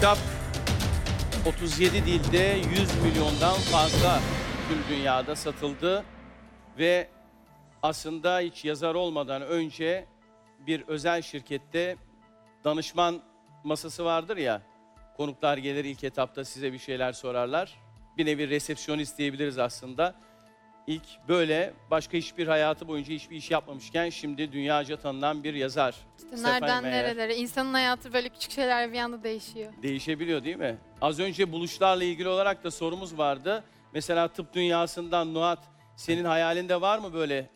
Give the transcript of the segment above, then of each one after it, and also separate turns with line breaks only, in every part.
Kitap 37 dilde 100 milyondan fazla tüm dünyada satıldı ve aslında hiç yazar olmadan önce bir özel şirkette danışman masası vardır ya, konuklar gelir ilk etapta size bir şeyler sorarlar. Bir nevi resepsiyonist diyebiliriz aslında. İlk böyle başka hiçbir hayatı boyunca hiçbir iş yapmamışken şimdi dünyaca tanınan bir yazar.
İşte
Stephanie
nereden
Meyer.
nerelere. İnsanın hayatı böyle küçük şeyler bir anda değişiyor.
Değişebiliyor değil mi? Az önce buluşlarla ilgili olarak da sorumuz vardı. Mesela tıp dünyasından Nuhat, senin hayalinde var mı böyle?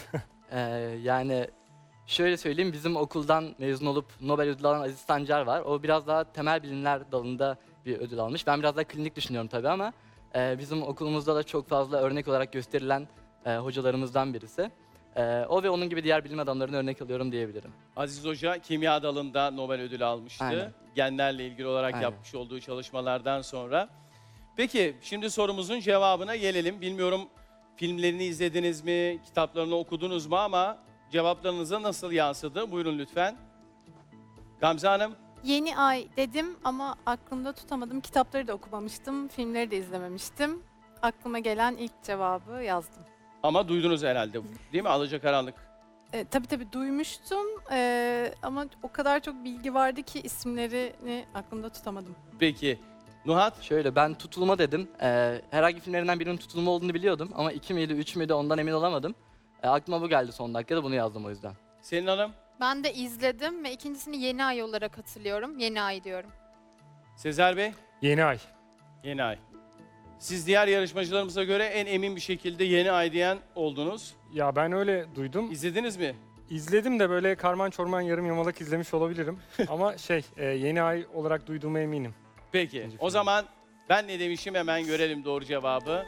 Yani şöyle söyleyeyim, bizim okuldan mezun olup Nobel ödülü alan Aziz Sancar var. O biraz daha temel bilimler dalında bir ödül almış. Ben biraz daha klinik düşünüyorum tabii ama bizim okulumuzda da çok fazla örnek olarak gösterilen hocalarımızdan birisi. O ve onun gibi diğer bilim adamlarını örnek alıyorum diyebilirim.
Aziz Hoca kimya dalında Nobel ödülü almıştı.
Aynen.
Genlerle ilgili olarak
Aynen.
yapmış olduğu çalışmalardan sonra. Peki şimdi sorumuzun cevabına gelelim. Bilmiyorum filmlerini izlediniz mi, kitaplarını okudunuz mu ama cevaplarınıza nasıl yansıdı? Buyurun lütfen. Gamze Hanım,
Yeni Ay dedim ama aklımda tutamadım. Kitapları da okumamıştım, filmleri de izlememiştim. Aklıma gelen ilk cevabı yazdım.
ama duydunuz herhalde değil mi? Alacakaranlık.
Tabii duymuştum ama o kadar çok bilgi vardı ki isimlerini aklımda tutamadım.
Peki Nuhat,
Şöyle, ben tutulma dedim. Herhangi filmlerinden birinin tutulma olduğunu biliyordum ama 2 miydi 3 müydü ondan emin olamadım. Aklıma bu geldi son dakikada, bunu yazdım o yüzden.
Selin Hanım,
Ben de izledim ve ikincisini Yeni Ay olarak hatırlıyorum. Yeni Ay diyorum.
Sezer Bey,
Yeni ay.
Yeni Ay. Siz diğer yarışmacılarımıza göre en emin bir şekilde Yeni Ay diyen oldunuz.
Ya ben öyle duydum.
İzlediniz mi?
İzledim de böyle karman çorman yarım yamalak izlemiş olabilirim. Ama yeni ay olarak duyduğuma eminim.
Peki,
İkinci
o
film.
zaman ben ne demişim hemen görelim doğru cevabı.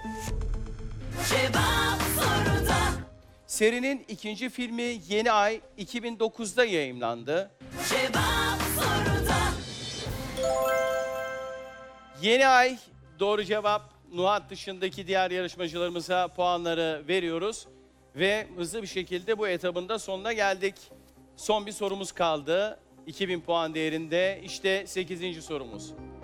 Cevap soruda.
Serinin ikinci filmi Yeni Ay 2009'da yayımlandı.
Cevap soruda.
Yeni Ay doğru cevap. Nuhat dışındaki diğer yarışmacılarımıza puanları veriyoruz. Ve hızlı bir şekilde bu etabın da sonuna geldik. Son bir sorumuz kaldı. 2000 puan değerinde. İşte 8. sorumuz.